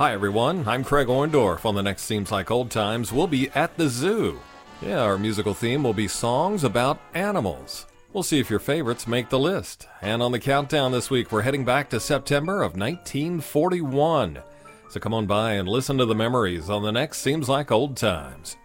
Hi everyone, I'm Craig Orndorff. On the next Seems Like Old Times, we'll be at the zoo. Yeah, our musical theme will be songs about animals. We'll see if your favorites make the list. And on the countdown this week, we're heading back to September of 1941. So come on by and listen to the memories on the next Seems Like Old Times.